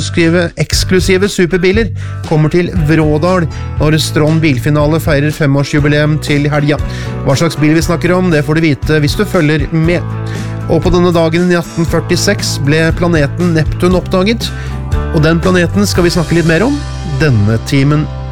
eksklusive superbiler kommer til Vrådal når Stron bilfinale feirer 5-årsjubileum til helga. Hva slags bil vi snakker om, det får du vite hvis du følger med. Og på denne dagen i 1846 ble planeten Neptun oppdaget, og den planeten skal vi snakke litt mer om denne timen.